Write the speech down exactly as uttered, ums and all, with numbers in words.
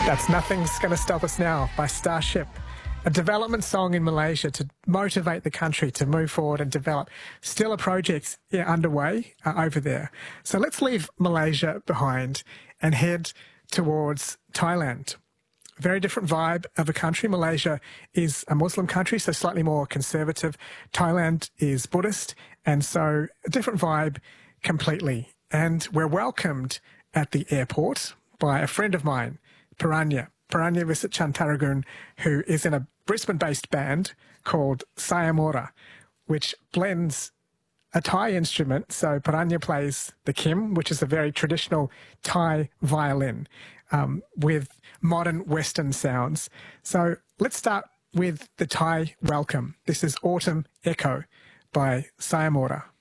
That's Nothing's Gonna Stop Us Now by Starship, a development song in Malaysia to motivate the country to move forward and develop. Still a project yeah, underway uh, over there. So let's leave Malaysia behind and head towards Thailand. Very different vibe of a country. Malaysia is a Muslim country, so slightly more conservative. Thailand is Buddhist, and so a different vibe completely. And we're welcomed at the airport by a friend of mine, Paranya, Paranya Visitchantaragun, who is in a Brisbane-based band called Sayamora, which blends a Thai instrument. So Paranya plays the kim, which is a very traditional Thai violin, um, with modern Western sounds. So let's start with the Thai welcome. This is Autumn Echo by Sayamora.